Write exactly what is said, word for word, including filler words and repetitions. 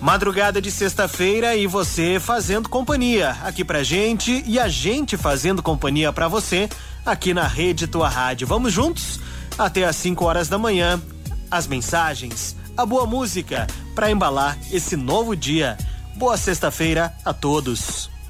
Madrugada de sexta-feira e você fazendo companhia aqui pra gente e a gente fazendo companhia pra você aqui na Rede Tua Rádio. Vamos juntos até às cinco horas da manhã. As mensagens, a boa música pra embalar esse novo dia. Boa sexta-feira a todos.